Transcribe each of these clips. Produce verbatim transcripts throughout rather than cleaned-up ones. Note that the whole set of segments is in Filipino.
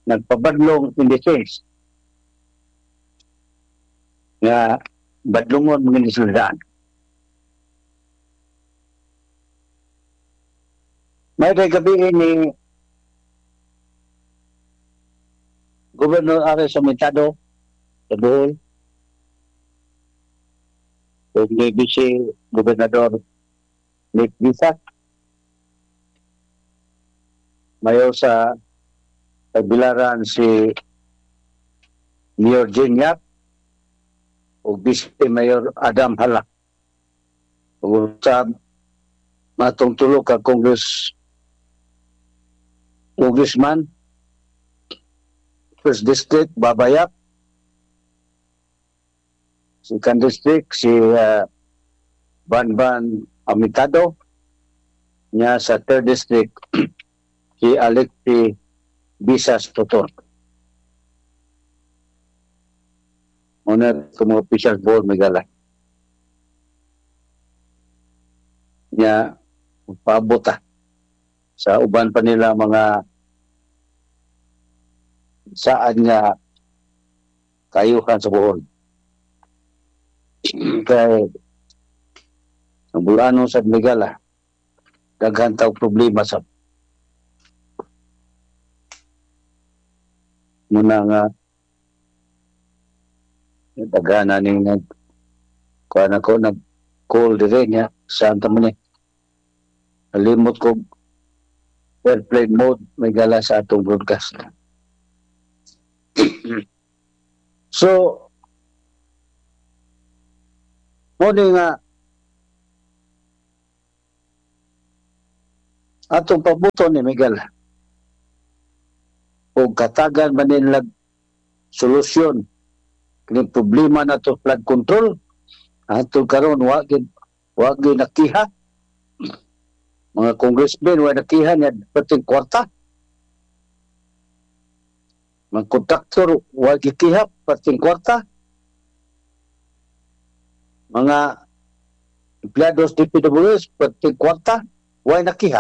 nagpabadlong indices nga badlungon mga nisudaan. May gabi ni Gobernador Ares Somentado sa Bohol o ni Vice Gobernador Nick Visa mayo sa Tagbilaran si Mayor Jean Yap o Vice Mayor Adam Halak o sa matong tulo ka Congress Congressman First District Babayap, Second District si uh, Banban Amitado, niya sa Third District si Alexi Bisas Totor. Muna como official board megala. Niya paabota sa uban pa nila mga saan nga kayuhan sa Bohol. Kaya ang bulano sa Megala daghan taw problema sa muna nga daghan na ning nag kuha na ko nag call dire niya saan tamo ni limot ko airplane mode Megala sa atong broadcast. So mo nga atong pabuton ni Miguel o katagan man nila solusyon kini problema na to flood control atong karon wa gid wa gid nakiha mga congressmen wa nakiha niya pating kwarta mga kontraktor wa gid kiha pating kwarta mga empleados D P W S pating kwarta wa nakiha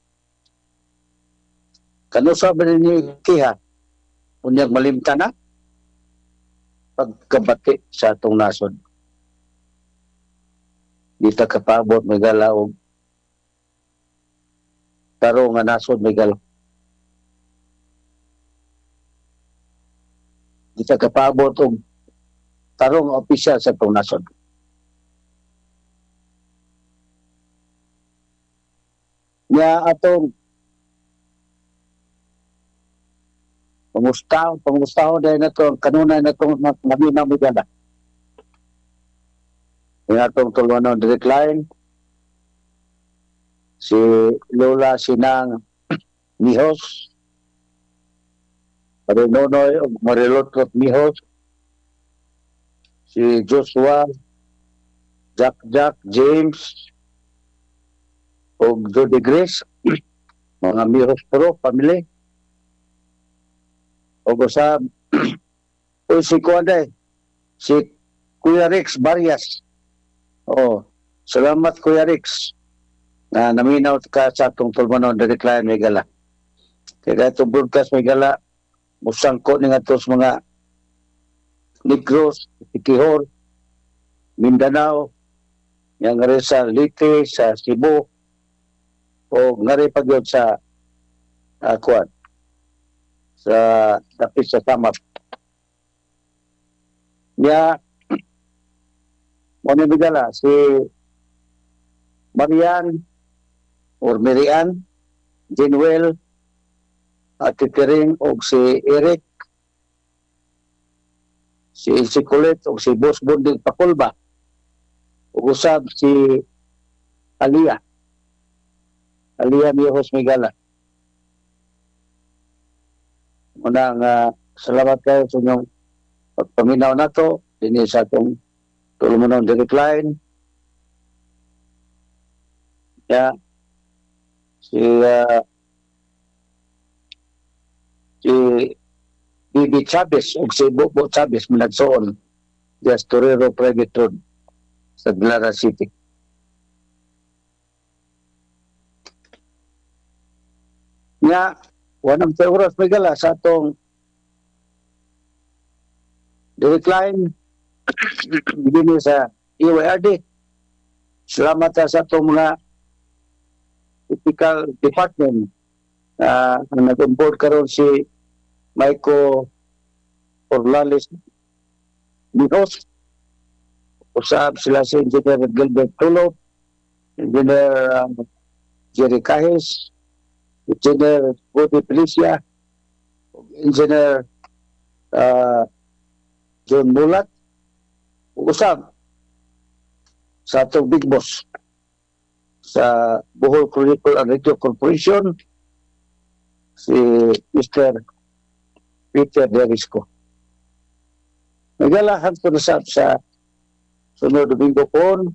kano sa ba ni kiha unyag malimtan na pagkabati sa atong nasod. Di ta kapabot may gala og taro nga nasod may gala. Di ta kapabot og taro nga opisyal sa atong nasod. Nya atong pangustaw, pangustaw dahil na ito, kanunay na ito, namin na may ganda. Yung atong tuluan direct line, si Lola Sinang Mihos, Marinonoy o Marilotrot Mihos, si Joshua, Jack Jack, James, o Jody Grace, mga Mihos Pro, family, o sa o si Kuanday, si Kuya Rex Barrias. O, salamat Kuya Rex na naminaw ka sa atong tulmanon direct line may gala. Kaya itong broadcast may gala, musangko ni nga tos mga Negros, Ikihor, Mindanao, yang nga sa Leyte, sa Cebu, o nga rin pagyod sa uh, Kuan, sa dapit sa Samap. Niya, muna bigala, si Marian, or Marian, Jenuel, at Kikering, o si Eric, si Elsie Colette, o si Boss Bonding Pakulba, o usab si Alia, Alia Miyahos Migala. Unang uh, salamat kayo sa inyong pagpaminaw na to, din sa itong tulumunong direct line. Yeah. Si uh, si Bibi Chavez o si Bobo Chavez managsoon di Astorero Private Road sa Glara City. Nga, wanang sa oras may gala sa atong Direct line, hindi sa E Y R D. Salamat sa itong mga typical department na uh, nag-onboard karon si Maiko Orlales Minos. Usab sila si Engineer Gilbert Tulop, Engineer um, Jerry Kahis, Engineer Budi Felicia, Engineer uh, John Mulat, usab sa atong big boss sa Bohol Chronicle and Radio Corporation, si Mister Peter Derisco. Nagalahan ko na sa sa sunod Domingo po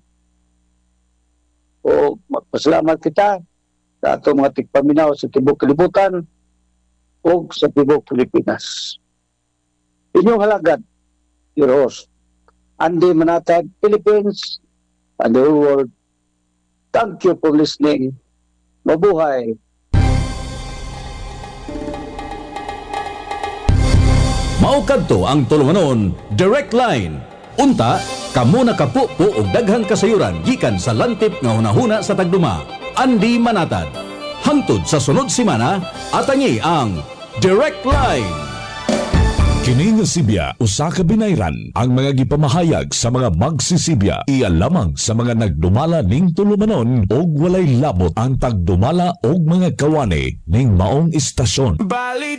o magpasalamat kita sa atong mga tigpaminaw sa Tibok Kalibutan o sa Tibok Pilipinas. Inyong halagad, your host, Andy Manatad, Philippines, and the whole world. Thank you for listening. Mabuhay! Maukadto ang tulumanon, Direct Line. Unta, kamo na kapupo og daghang kasayuran gikan sa lantip nga hunahuna sa tagduma. Andy Manatad. Hangtod sa sunod semana, atangi ang Direct Line. Kini nga Sibya usa ka binayran ang mga gipamahayag sa mga magsisibya iya lamang sa mga nagdumala ning tulumanon og walay labot ang tagdumala og mga kawani ning maong istasyon. Bali